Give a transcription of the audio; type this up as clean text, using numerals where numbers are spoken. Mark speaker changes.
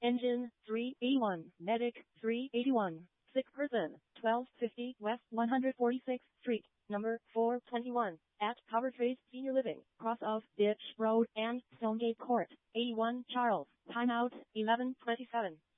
Speaker 1: Engine 381, Medic 381, sick person 1250 West 146th Street, number 421, at Coverface Senior Living, cross of Ditch Road and Stonegate Court, 81 Charles, timeout 11:27.